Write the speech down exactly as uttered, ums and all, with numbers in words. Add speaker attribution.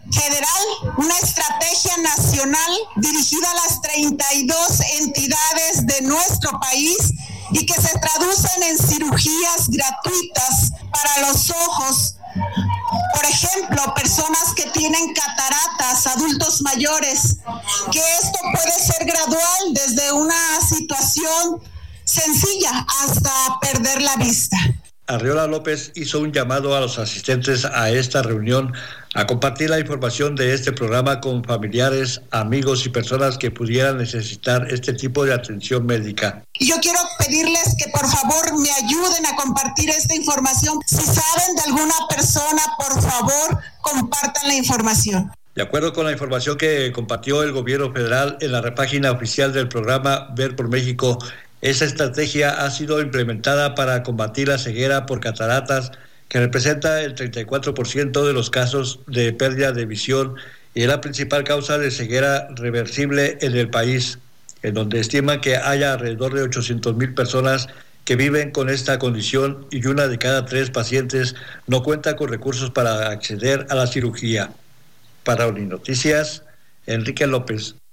Speaker 1: federal, una estrategia nacional dirigida a las treinta y dos entidades de nuestro país y que se traducen en cirugías gratuitas para los ojos. Por ejemplo, personas que tienen cataratas, adultos mayores, que esto puede ser gradual desde una situación sencilla hasta perder la vista.
Speaker 2: Arriola López hizo un llamado a los asistentes a esta reunión a compartir la información de este programa con familiares, amigos y personas que pudieran necesitar este tipo de atención médica.
Speaker 1: Y yo quiero pedirles que por favor me ayuden a compartir esta información. Si saben de alguna persona, por favor, compartan la información.
Speaker 2: De acuerdo con la información que compartió el gobierno federal en la página oficial del programa Ver por México, esta estrategia ha sido implementada para combatir la ceguera por cataratas, que representa el treinta y cuatro por ciento de los casos de pérdida de visión y es la principal causa de ceguera reversible en el país, en donde estiman que haya alrededor de ochocientas mil personas que viven con esta condición y una de cada tres pacientes no cuenta con recursos para acceder a la cirugía. Para Uninoticias, Enrique López.